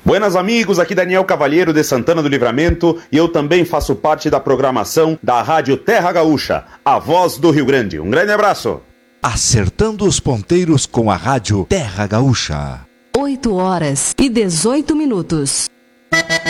Buenas amigos, aqui Daniel Cavalheiro de Santana do Livramento e eu também faço parte da programação da Rádio Terra Gaúcha, a voz do Rio Grande. Um grande abraço. Acertando os ponteiros com a Rádio Terra Gaúcha. 8h18.